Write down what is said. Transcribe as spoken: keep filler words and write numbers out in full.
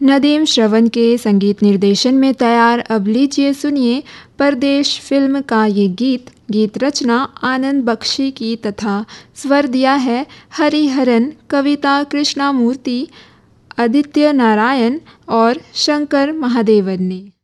नदीम श्रवण के संगीत निर्देशन में तैयार अब लीजिए सुनिए परदेश फिल्म का ये गीत। गीत रचना आनंद बख्शी की तथा स्वर दिया है हरिहरन, कविता कृष्णामूर्ति, आदित्य नारायण और शंकर महादेवन ने।